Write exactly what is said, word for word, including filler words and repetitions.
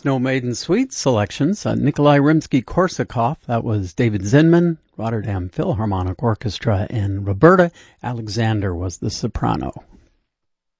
Snow Maiden Suite selections. Uh, Nikolai Rimsky-Korsakov, that was David Zinman, Rotterdam Philharmonic Orchestra, and Roberta Alexander was the soprano.